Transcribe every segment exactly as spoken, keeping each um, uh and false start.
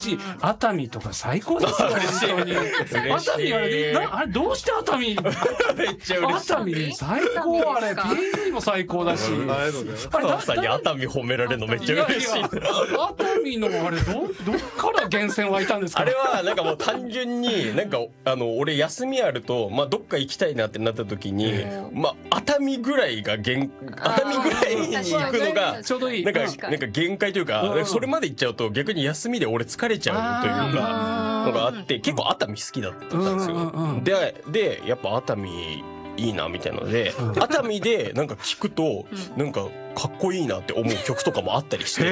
し熱海とか最高ですよ本当に。熱海はねなあれどうして熱海めっちゃ嬉しい。 熱海最高あれ ピーブイ も最高だし、 あれまさに熱海褒められるのめっちゃ嬉しい。 いやいや熱海のあれどどっから源泉湧いたんですか。 あれはなんかもう単純になんかあの俺休みあるとまあどっか行きたいなってなった時にまあ熱海ぐらいが限熱海ぐらいに行くのがちょうどいい。 なんかなんか限界というか、うん、それまで行っちゃうと逆に休みで俺疲れちゃうというかのがあって結構熱海好きだったんですよ。うんうんうん、ででやっぱ熱海いいなみたいなので、うん、熱海でなんか聞くと、うん、なんかかっこいいなって思う曲とかもあったりして、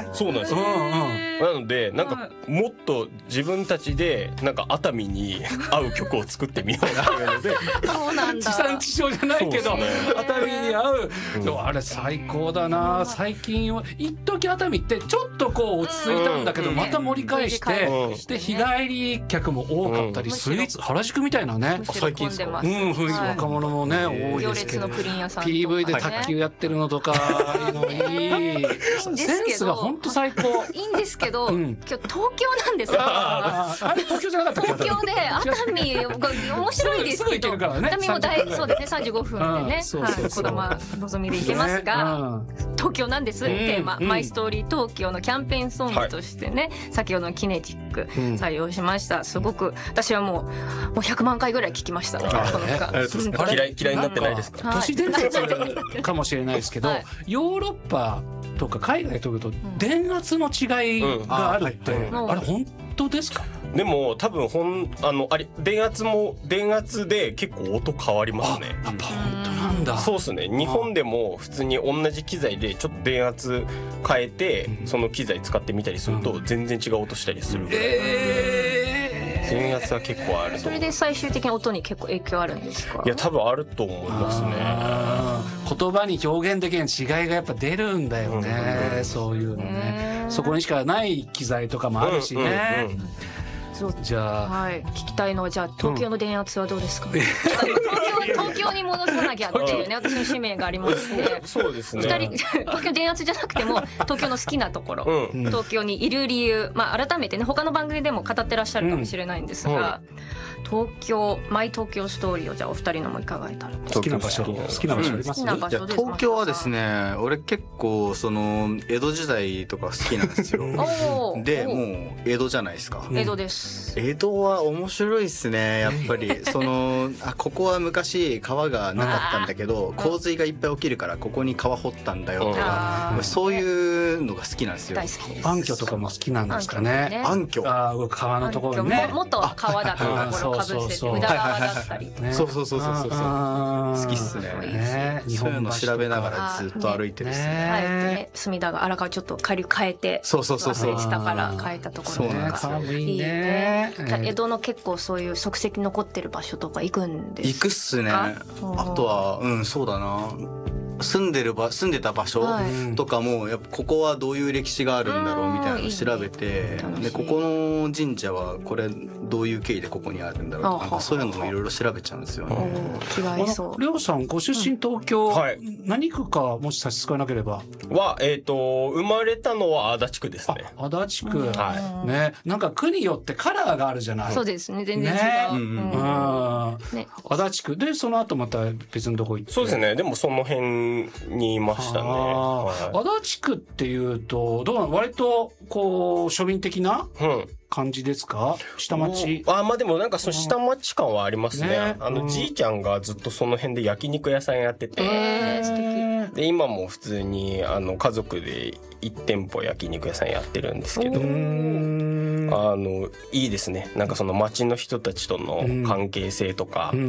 そうなんですよ。うんうん、なのでなんかもっと自分たちでなんか熱海に合う曲を作ってみようっていうので、 そうなんだ。 地産地消じゃないけど、ね、熱海に合う、うん、あれ最高だな。最近は一時熱海ってちょっとこう落ち着いたんだけど、うん、また盛り返して、うん、で日帰り客も多かったり、うん、スイーツ原宿みたいなね最近ですか、 うん、雰囲気若者もね、はい、多いですけど、 ピーブイ で卓球やってるのとか、はい、のいいセンスが本当最高。 いいんですけど、うん、今日東京なんですよ。 ああれ東京じゃなかったっけ。 東京で熱海が面白いですけど、熱海も大そうですね、さんじゅうごふんでね、子供は望みで行けますが、東京なんです、テーマ、マイストーリー東京のキャンペーンソングとしてね、先ほどのキネチック採用しました。すごく私はもうもうひゃくまんかいぐらい聞きました。 嫌い嫌いになってないですか。 都市伝説かもしれないですけど、ヨーロッパとか海外とると電圧の違いがあるって、うん、あ, あれ本当ですか。 でも多分ほんあのあれ電圧も電圧で結構音変わりますね。 やっぱ本当なんだ。 そうですね。日本でも普通に同じ機材でちょっと電圧変えて、うん、その機材使ってみたりすると全然違う音したりするぐらい、えー、電圧は結構あると思う。 それで最終的に音に結構影響あるんですか。 いや多分あると思いますね。 言葉に表現できる違いがやっぱ出るんだよね、うん、そういうのね。そこにしかない機材とかもあるしね、うんうんうん。じゃあ、 はい、聞きたいのはじゃあ東京の電圧はどうですか、うん、東京、東京に戻さなきゃっていうね私の使命がありますね。 そうですね。 ふたり東京電圧じゃなくても東京の好きなところ、うん、東京にいる理由、まあ、改めてね他の番組でも語ってらっしゃるかもしれないんですが、うん、東京マイ東京ストーリーをじゃあお二人のも伺えたら。 好きな場所好きな場所あります？ うん、東京はですね、俺結構その江戸時代とか好きなんですよ。でもう江戸じゃないですか。 江戸です。 江戸は面白いですねやっぱり。そのあここは昔川がなかったんだけど洪水がいっぱい起きるからここに川掘ったんだよとか、そういうのが好きなんですよ。 大好きです。 暗渠とかも好きなんですかね。 暗渠、 あ川のところにね、 元川だったところをかぶせて宇田川だったり、 そうそうそうそうそう好きっすね。そういうの調べながらずっと歩いてるっすね。 隅田が荒川ちょっと下流変えて、 そうそうそうそう下から変えたところとかいいね。江戸の結構そういう足跡残ってる場所とか行くんですか？ 行くっすね。あとはうんそうだな、住んでる場住んでた場所とかもやっぱここはどういう歴史があるんだろうみたいなのを調べて、でここの神社はこれどういう経緯でここにあるんだろうとか、そういうのもいろいろ調べちゃうんですよね。 りょうさんご出身東京、はい、何区かもし差し支えなければは、えーと生まれたのは足立区ですね。 足立区、はいね、なんか区によってカラーがあるじゃない。 そうですね、全然違う、ねうんうんね、 足立区でその後また別のとこ行って。 そうですね、でもその辺にいましたね。 はい、足立区っていうとどうなの、割とこう庶民的な感じですか、うん、下町。 あまあでもなんかその下町感はありますね。ねあの、うん、じいちゃんがずっとその辺で焼肉屋さんやってて、 えー、素敵。 で今も普通にあの家族でいち店舗焼肉屋さんやってるんですけど、あのいいですね。なんかその町の人たちとの関係性とか、うん、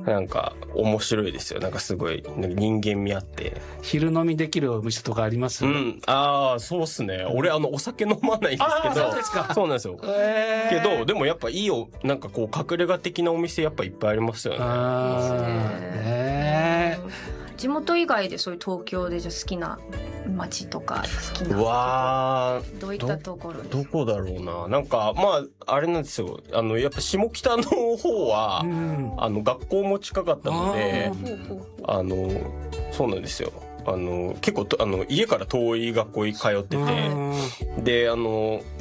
なんか面白いですよ。なんかすごい人間味あって。 昼飲みできるお店とかあります？ うん、ああそうっすね。俺あのお酒飲まないんですけど、 そうですか。 そうなんですよ。えー、けどでもやっぱいいよ、なんかこう隠れ家的なお店やっぱいっぱいありますよね。 あいいですね。えー地元以外でそういう東京でじゃ好きな街とか好きなわどういったところですか？ どこだろうな。なんかまああれなんですよ。あのやっぱ下北の方は、うん、あの学校も近かったので、あ, あのそうなんですよ。あの結構あの家から遠い学校に通ってて、であの